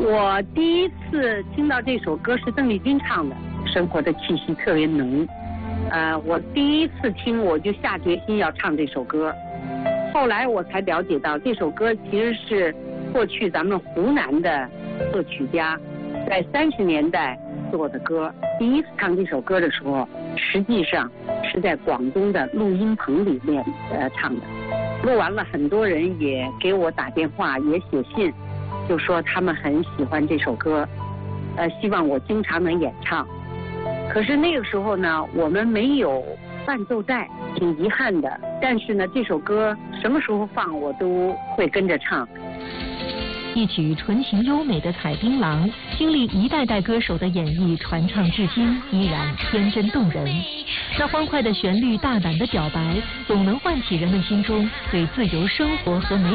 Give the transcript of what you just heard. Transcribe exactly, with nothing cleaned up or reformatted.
我第一次听到这首歌是邓丽君唱的，生活的气息特别浓。呃，我第一次听我就下决心要唱这首歌，后来我才了解到这首歌其实是过去咱们湖南的作曲家在三十年代做的歌。第一次唱这首歌的时候，实际上是在广东的录音棚里面呃唱的。录完了，很多人也给我打电话，也写信，就说他们很喜欢这首歌，呃，希望我经常能演唱。可是那个时候呢，我们没有伴奏带，挺遗憾的。但是呢，这首歌什么时候放，我都会跟着唱。 一曲纯情优美的《采槟榔》，经历一代代歌手的演绎，传唱至今，依然天真动人。那欢快的旋律，大胆的表白，总能唤起人们心中对自由生活和美